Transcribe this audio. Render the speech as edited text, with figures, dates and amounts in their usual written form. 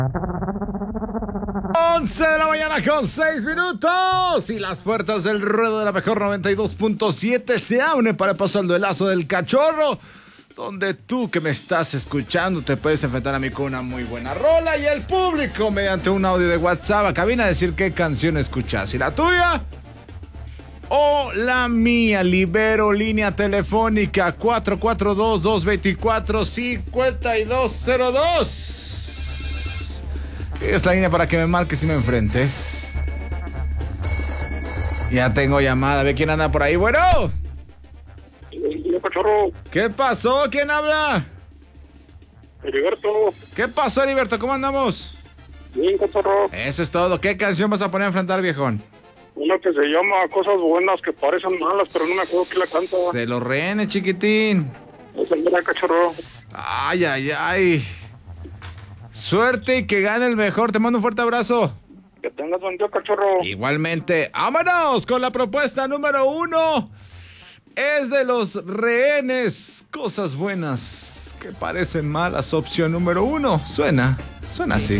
11 de la mañana con 6 minutos y las puertas del ruedo de la mejor 92.7 se abren para el paso al duelazo del cachorro, donde tú que me estás escuchando te puedes enfrentar a mí con una muy buena rola y el público mediante un audio de WhatsApp a cabina a decir qué canción escuchar, si la tuya o la mía. Libero línea telefónica 442-224-5202. Es la línea para que me marques y me enfrentes. Ya tengo llamada. Ve quién anda por ahí. Bueno. Cachorro. ¿Qué pasó? ¿Quién habla? Heriberto. ¿Qué pasó, Heriberto? ¿Cómo andamos? Bien, cachorro. Eso es todo. ¿Qué canción vas a poner a enfrentar, viejón? Una que se llama Cosas Buenas que parecen malas, pero no me acuerdo quién la canta. De los rehenes, chiquitín. Es el mera, cachorro. Ay, ay, ay. Suerte y que gane el mejor. Te mando un fuerte abrazo. Que tengas buen día, cachorro. Igualmente. ¡Vámonos con la propuesta número 1! Es de los rehenes. Cosas buenas que parecen malas. Opción número 1. Suena así.